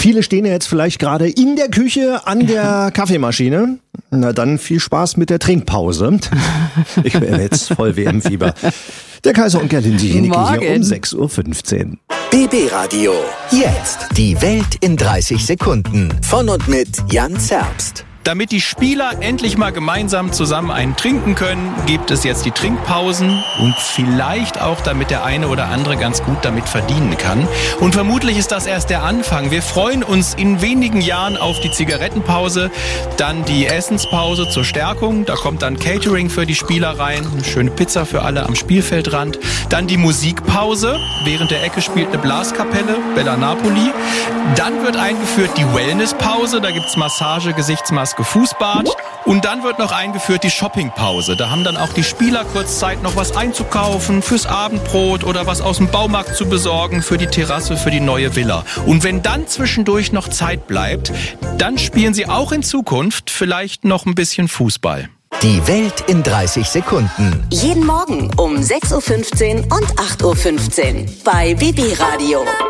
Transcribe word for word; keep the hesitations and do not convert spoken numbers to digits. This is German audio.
Viele stehen ja jetzt vielleicht gerade in der Küche an der Kaffeemaschine. Na dann viel Spaß mit der Trinkpause. Ich wäre jetzt voll W M-Fieber. Der Kaiser und Gerlin, diejenigen hier um sechs Uhr fünfzehn. B B Radio. Jetzt die Welt in dreißig Sekunden. Von und mit Jan Zerbst. Damit die Spieler endlich mal gemeinsam zusammen einen trinken können, gibt es jetzt die Trinkpausen und vielleicht auch, damit der eine oder andere ganz gut damit verdienen kann. Und vermutlich ist das erst der Anfang. Wir freuen uns in wenigen Jahren auf die Zigarettenpause, dann die Essenspause zur Stärkung. Da kommt dann Catering für die Spieler rein, eine schöne Pizza für alle am Spielfeldrand. Dann die Musikpause. Während der Ecke spielt eine Blaskapelle, Bella Napoli. Dann wird eingeführt die Wellnesspause. Da gibt's Massage, Gesichtsmaske, Fußbad. Und dann wird noch eingeführt die Shoppingpause. Da haben dann auch die Spieler kurz Zeit, noch was einzukaufen, fürs Abendbrot oder was aus dem Baumarkt zu besorgen, für die Terrasse, für die neue Villa. Und wenn dann zwischendurch noch Zeit bleibt, dann spielen sie auch in Zukunft vielleicht noch ein bisschen Fußball. Die Welt in dreißig Sekunden. Jeden Morgen um sechs Uhr fünfzehn und acht Uhr fünfzehn bei B B Radio.